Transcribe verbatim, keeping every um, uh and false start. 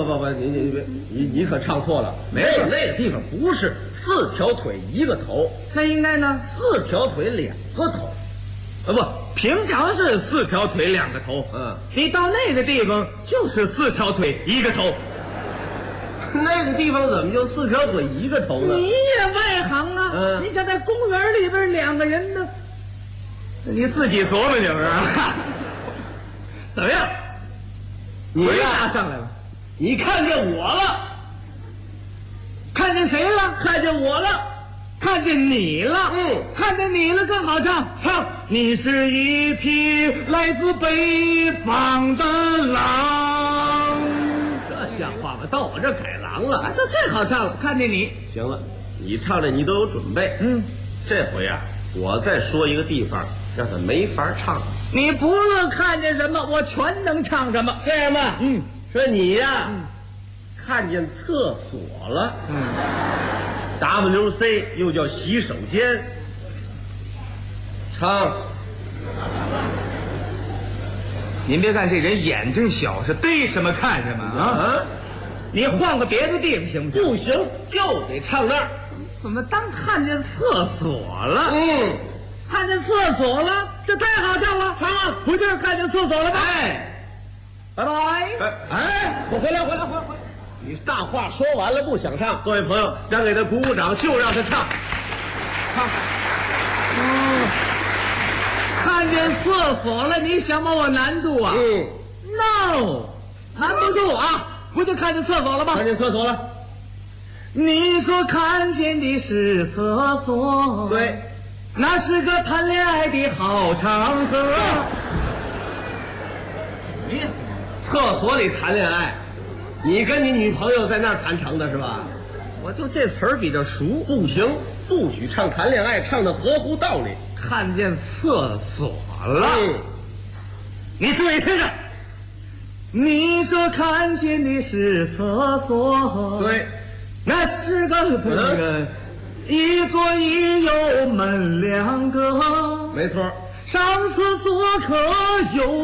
不不不，你你你你可唱错了， 没有那个地方不是四条腿一个头， 那应该呢？ 四条腿两个头。 啊不，平常是四条腿两个头。 嗯， 你到那个地方就是四条腿一个头。 那个地方怎么就四条腿一个头呢？ 你也外行啊！ 嗯， 你想在公园里边两个人呢，你自己琢磨琢磨啊。怎么样？ 你呀上来了， 你看见我了？ 看见谁了？ 看见我了。 看见你了， 嗯， 看见你了，更好唱唱。你是一匹来自北方的狼， 这像话吗？到我这改狼了， 啊，这太好唱了。看见你， 行了，你唱这你都有准备。 嗯， 这回啊，我再说一个地方，让他没法唱。 你不论看见什么，我全能唱什么。 这样吧， 嗯， 说你呀、 嗯， 看见厕所了。 嗯。 W C 又叫洗手间，唱。 您别看这人眼睛小，是逮什么看什么啊！ 啊， 你换个别的地方行不行？ 不行，就得唱那儿。 怎么当看见厕所了？ 嗯， 看见厕所了，这太好唱了！唱啊，不就是看见厕所了吗？ 哎， 拜拜！ 哎哎，我回来，回来，回来，回来。你大话说完了，不想唱，各位朋友，咱给他鼓鼓掌，就让他唱。唱。 哦，看见厕所了，你想把我难住啊？ 嗯 ，no， 难不住啊！不就看见厕所了吗？ 看见厕所了。 你说看见的是厕所， 对， 那是个谈恋爱的好场合。 你厕所里谈恋爱，你跟你女朋友在那儿谈成的是吧？ 我就这词儿比较熟。 不行，不许唱谈恋爱，唱的合乎道理。 看见厕所了， 嗯， 你注意听着。你说看见的是厕所， 对， 那是个那个一左一右门两个， 没错。 上厕所可有